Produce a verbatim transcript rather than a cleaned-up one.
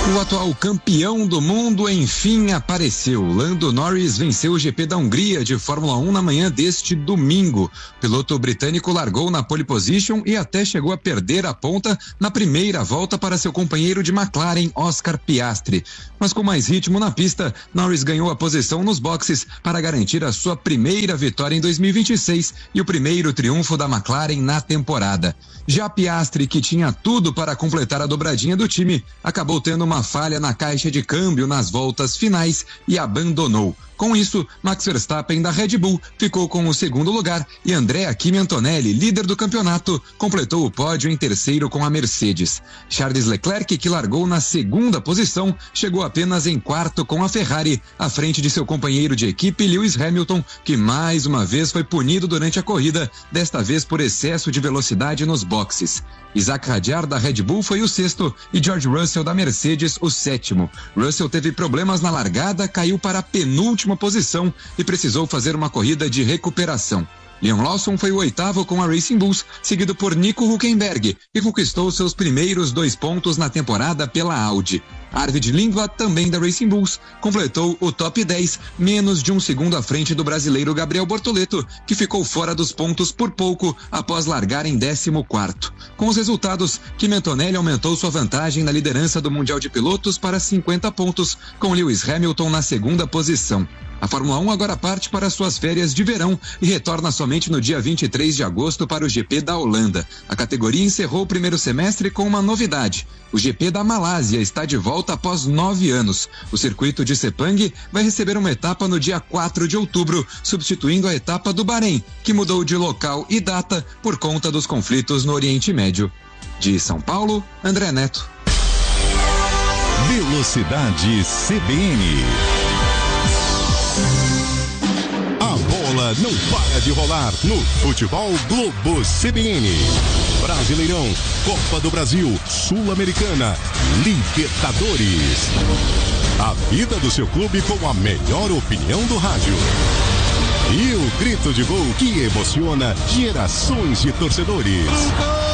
O atual campeão do mundo enfim apareceu. Lando Norris venceu o G P da Hungria de Fórmula um na manhã deste domingo. O piloto britânico largou na pole position e até chegou a perder a ponta na primeira volta para seu companheiro de McLaren, Oscar Piastri. Mas com mais ritmo na pista, Norris ganhou a posição nos boxes para garantir a sua primeira vitória em dois mil e vinte e seis e o primeiro triunfo da McLaren na temporada. Já Piastri, que tinha tudo para completar a dobradinha do time, acabou tendo uma falha na caixa de câmbio nas voltas finais e abandonou. Com isso, Max Verstappen da Red Bull ficou com o segundo lugar e Andrea Kimi Antonelli, líder do campeonato, completou o pódio em terceiro com a Mercedes. Charles Leclerc, que largou na segunda posição, chegou apenas em quarto com a Ferrari, à frente de seu companheiro de equipe Lewis Hamilton, que mais uma vez foi punido durante a corrida, desta vez por excesso de velocidade nos boxes. Isaac Hadjar da Red Bull foi o sexto e George Russell da Mercedes o sétimo. Russell teve problemas na largada, caiu para a penúltima posição e precisou fazer uma corrida de recuperação. Liam Lawson foi o oitavo com a Racing Bulls, seguido por Nico Hülkenberg, que conquistou seus primeiros dois pontos na temporada pela Audi. Arvid Lindblad, também da Racing Bulls, completou o top dez, menos de um segundo à frente do brasileiro Gabriel Bortoleto, que ficou fora dos pontos por pouco após largar em décimo quarto. Com os resultados, Kimi Antonelli aumentou sua vantagem na liderança do Mundial de Pilotos para cinquenta pontos, com Lewis Hamilton na segunda posição. A Fórmula um agora parte para suas férias de verão e retorna somente no dia vinte e três de agosto para o G P da Holanda. A categoria encerrou o primeiro semestre com uma novidade. O G P da Malásia está de volta após nove anos. O circuito de Sepang vai receber uma etapa no dia quatro de outubro, substituindo a etapa do Bahrein, que mudou de local e data por conta dos conflitos no Oriente Médio. De São Paulo, André Neto. Velocidade C B N. A bola não para de rolar no Futebol Globo C B N. Brasileirão, Copa do Brasil, Sul-Americana, Libertadores. A vida do seu clube com a melhor opinião do rádio. E o grito de gol que emociona gerações de torcedores.